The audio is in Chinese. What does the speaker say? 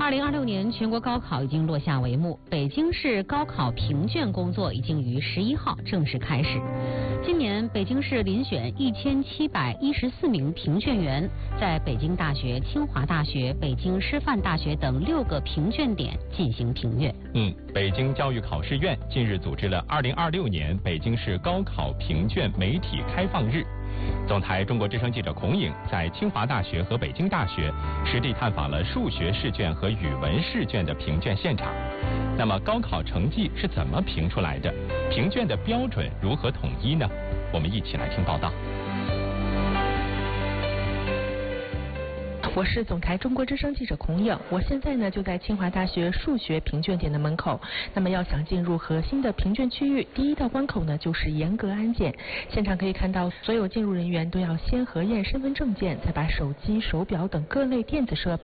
2026年全国高考已经落下帷幕，北京市高考评卷工作已经于11号正式开始。今年北京市遴选1714名评卷员，在北京大学、清华大学、北京师范大学等6个评卷点进行评阅。 北京教育考试院近日组织了2026年北京市高考评卷媒体开放日。总台中国之声记者孔颖在清华大学和北京大学实地探访了数学试卷和语文试卷的评卷现场。那么高考成绩是怎么评出来的？评卷的标准如何统一呢？我们一起来听报道。 我是总台中国之声记者孔颖，我现在呢就在清华大学数学评卷点的门口。那么要想进入核心的评卷区域，第一道关口呢就是严格安检。现场可以看到，所有进入人员都要先核验身份证件，再把手机、手表等各类电子设